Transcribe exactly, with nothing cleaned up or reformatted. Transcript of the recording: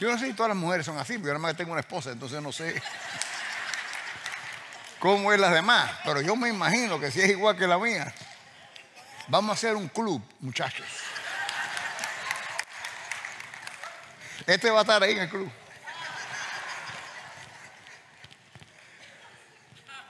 Yo no sé si todas las mujeres son así, porque yo nada más tengo una esposa, entonces no sé cómo es las demás, pero yo me imagino que si es igual que la mía. Vamos a hacer un club, muchachos. Este va a estar ahí en el club.